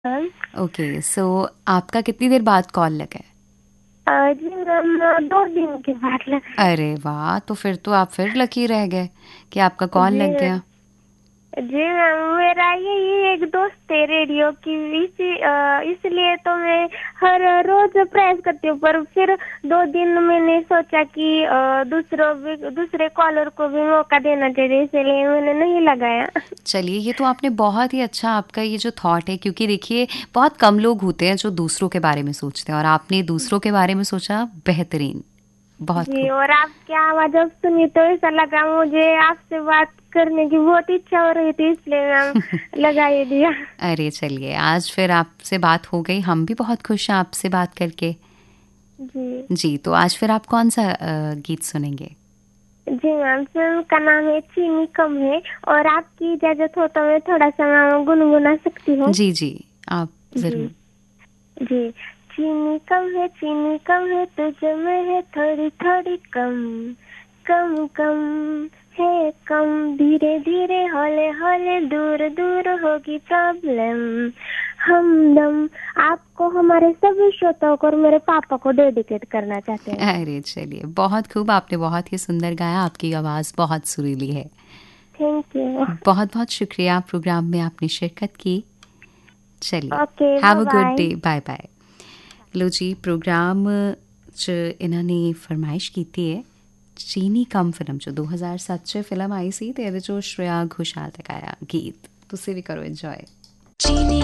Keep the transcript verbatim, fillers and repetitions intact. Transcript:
Ma'am. Okay, सो आपका कितनी देर बाद कॉल लगा है? अ, जी मैम, दो दिन के बाद लगा। अरे वाह! तो फिर तो आप फिर लकी रह गए कि आपका कॉल जी लग गया। जी मैम, मेरा यही एक दोस्त है रेडियो की, इसी अ, इसलिए तो मैं हर रोज प्रयास करती हूँ। पर फिर दो दिन मैंने सोचा कि अ, दूसरों भी दूसरे कॉलर को भी मौका देना चाहिए, इसलिए मैंने नहीं लगाया। चलिए, ये तो आपने बहुत ही अच्छा आपका ये जो थॉट है, क्योंकि देखिए बहुत कम लोग होते हैं जो दूसरों के बारे में सोचते हैं और आपने दूसरों के बारे में सोचा, बेहतरीन, बहुत जी, खूब। और आपकी आवाज जब सुनी तो ऐसा लगा मुझे आपसे बात करने की बहुत इच्छा हो रही थी, इसलिए मैम लगा ही दिया। अरे चलिए, आज फिर आपसे बात हो गई, हम भी बहुत खुश हैं आपसे बात करके। जी जी, तो आज फिर आप कौन-सा अ, गीत सुनेंगे? जी मैम, फिल्म का नाम है चीनी कम है, और आपकी इजाजत हो तो मैं थोड़ा सा मैम गुनगुना सकती हूँ। जी, जी, आप जी ज़रूर। जी। चीनी कम है, चीनी कम है, तुझ में है थोड़ी थोड़ी कम, कम कम है कम, धीरे धीरे हौले हौले दूर दूर होगी प्रॉब्लम, हमदम। आपको, हमारे सभी श्रोताओं को और मेरे पापा को डेडिकेट करना चाहते हैं। अरे चलिए, बहुत खूब, आपने बहुत ही सुंदर गाया, आपकी आवाज़ बहुत सुरीली है। Thank you. बहुत-बहुत शुक्रिया प्रोग्राम में आपने शिरकत की। चलिए, okay, bye have a good bye. Day, bye-bye. Low ji, programme च इन्हां ने फरमाइश कीती है चीनी कम फिल्म च दो हज़ार सत्त च फिल्म आई सी ते एह्दे च श्रेया घोषाल दा गाया गीत। तुसी भी करो एंजॉय। चीनी